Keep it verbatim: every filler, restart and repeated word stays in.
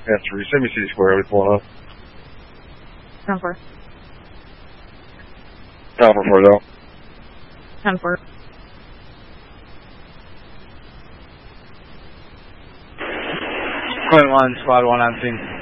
Yeah, three. Send me C square. What's going up? ten four. Down for four, though. ten four. Point one, squad one on scene.